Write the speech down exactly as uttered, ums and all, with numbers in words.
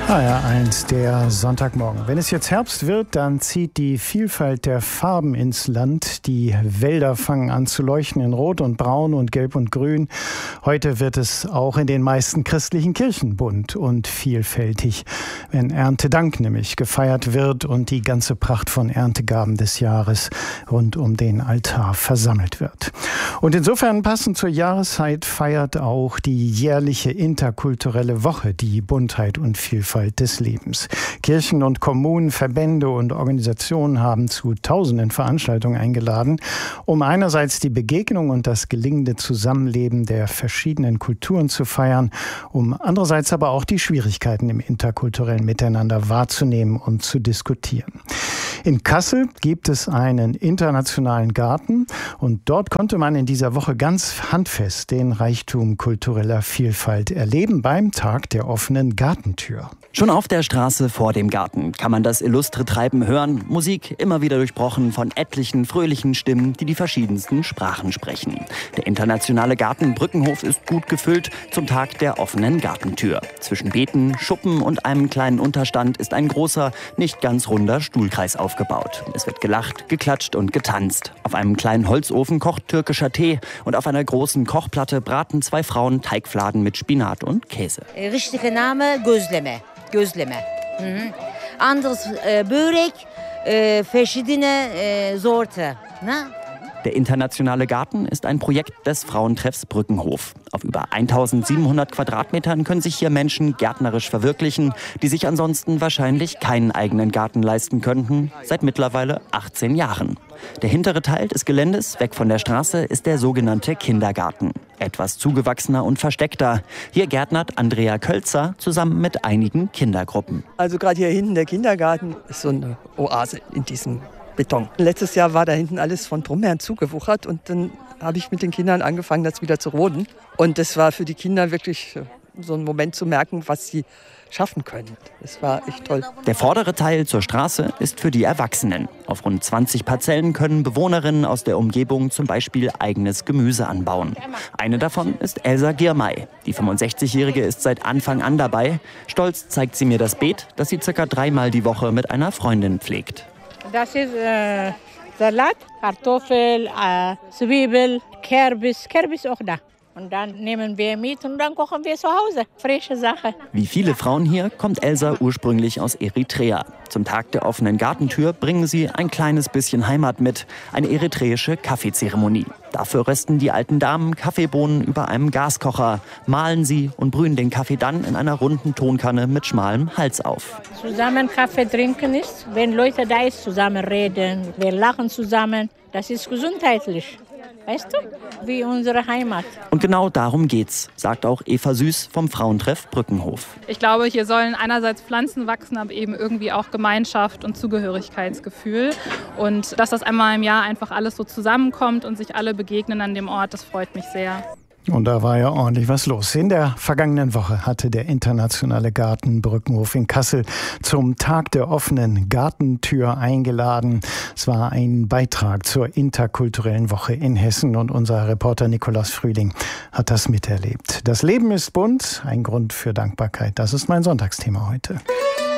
H R eins, der Sonntagmorgen. Wenn es jetzt Herbst wird, dann zieht die Vielfalt der Farben ins Land. Die Wälder fangen an zu leuchten in Rot und Braun und Gelb und Grün. Heute wird es auch in den meisten christlichen Kirchen bunt und vielfältig, wenn Erntedank nämlich gefeiert wird und die ganze Pracht von Erntegaben des Jahres rund um den Altar versammelt wird. Und insofern passend zur Jahreszeit feiert auch die jährliche interkulturelle Woche die Buntheit und Vielfalt des Lebens. Kirchen und Kommunen, Verbände und Organisationen haben zu tausenden Veranstaltungen eingeladen, um einerseits die Begegnung und das gelingende Zusammenleben der verschiedenen Kulturen zu feiern, um andererseits aber auch die Schwierigkeiten im interkulturellen Miteinander wahrzunehmen und zu diskutieren. In Kassel gibt es einen internationalen Garten und dort konnte man in dieser Woche ganz handfest den Reichtum kultureller Vielfalt erleben beim Tag der offenen Gartentür. Schon auf der Straße vor dem Garten kann man das illustre Treiben hören. Musik immer wieder durchbrochen von etlichen fröhlichen Stimmen, die die verschiedensten Sprachen sprechen. Der internationale Garten Brückenhof ist gut gefüllt zum Tag der offenen Gartentür. Zwischen Beeten, Schuppen und einem kleinen Unterstand ist ein großer, nicht ganz runder Stuhlkreis aufgebaut. Es wird gelacht, geklatscht und getanzt. Auf einem kleinen Holzofen kocht türkischer Tee und auf einer großen Kochplatte braten zwei Frauen Teigfladen mit Spinat und Käse. Richtiger Name Gözleme. Gözleme. Mhm. Anderes äh, Börek, äh, verschiedene äh, Sorte. Ne? Der internationale Garten ist ein Projekt des Frauentreffs Brückenhof. Auf über eintausendsiebenhundert Quadratmetern können sich hier Menschen gärtnerisch verwirklichen, die sich ansonsten wahrscheinlich keinen eigenen Garten leisten könnten, seit mittlerweile achtzehn Jahren. Der hintere Teil des Geländes, weg von der Straße, ist der sogenannte Kindergarten. Etwas zugewachsener und versteckter. Hier gärtnert Andrea Kölzer zusammen mit einigen Kindergruppen. Also gerade hier hinten der Kindergarten ist so eine Oase in diesem Beton. Letztes Jahr war da hinten alles von Brombeeren zugewuchert und dann habe ich mit den Kindern angefangen, das wieder zu roden. Und das war für die Kinder wirklich so ein Moment zu merken, was sie schaffen können. Das war echt toll. Der vordere Teil zur Straße ist für die Erwachsenen. Auf rund zwanzig Parzellen können Bewohnerinnen aus der Umgebung zum Beispiel eigenes Gemüse anbauen. Eine davon ist Elsa Girmay. Die fünfundsechzigjährige ist seit Anfang an dabei. Stolz zeigt sie mir das Beet, das sie circa dreimal die Woche mit einer Freundin pflegt. Das ist äh, Salat, Kartoffel, äh, Zwiebel, Kürbis, Kürbis auch da. Und dann nehmen wir mit und dann kochen wir zu Hause. Frische Sache. Wie viele Frauen hier kommt Elsa ursprünglich aus Eritrea. Zum Tag der offenen Gartentür bringen sie ein kleines bisschen Heimat mit. Eine eritreische Kaffeezeremonie. Dafür rösten die alten Damen Kaffeebohnen über einem Gaskocher, mahlen sie und brühen den Kaffee dann in einer runden Tonkanne mit schmalem Hals auf. Zusammen Kaffee trinken ist, wenn Leute da ist, zusammen reden, wir lachen zusammen. Das ist gesundheitlich. Weißt du, wie unsere Heimat. Und genau darum geht's, sagt auch Eva Süß vom Frauentreff Brückenhof. Ich glaube, hier sollen einerseits Pflanzen wachsen, aber eben irgendwie auch Gemeinschaft und Zugehörigkeitsgefühl. Und dass das einmal im Jahr einfach alles so zusammenkommt und sich alle begegnen an dem Ort, das freut mich sehr. Und da war ja ordentlich was los. In der vergangenen Woche hatte der internationale Garten Brückenhof in Kassel zum Tag der offenen Gartentür eingeladen. Es war ein Beitrag zur interkulturellen Woche in Hessen und unser Reporter Nikolaus Frühling hat das miterlebt. Das Leben ist bunt, ein Grund für Dankbarkeit. Das ist mein Sonntagsthema heute.